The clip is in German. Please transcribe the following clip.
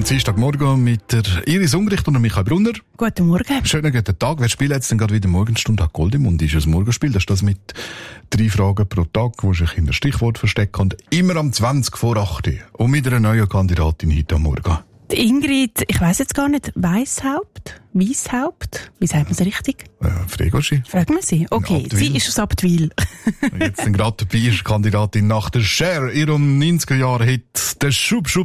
Dienstagmorgen mit der Iris Ungricht und Michael Brunner. Guten Morgen. Schönen guten Tag. Wer spielt jetzt denn gerade wieder Morgenstunde Gold im Mund? Ist ein Morgenspiel. Das ist das mit 3 Fragen pro Tag, wo sich in der Stichwort verstecken und immer am 20 vor 8 Uhr. Und mit einer neuen Kandidatin heute am Morgen. Die Ingrid, ich weiss jetzt gar nicht, Weishaupt? Wie sagt man es richtig? Fragen wir sie. Okay, sie ist aus Abtwil. Jetzt gerade dabei ist Kandidatin nach der Cher, ihrem 90er-Jahre-Hit, der Schub